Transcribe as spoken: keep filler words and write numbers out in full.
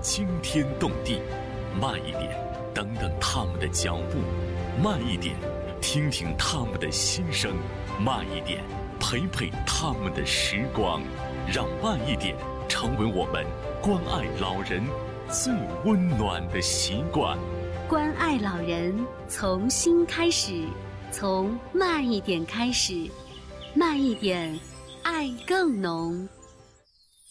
惊天动地。慢一点，等等他们的脚步；慢一点，听听他们的心声；慢一点，陪陪他们的时光。让慢一点成为我们关爱老人最温暖的习惯。 关爱老人从心开始，从慢一点开始，慢一点，爱更浓。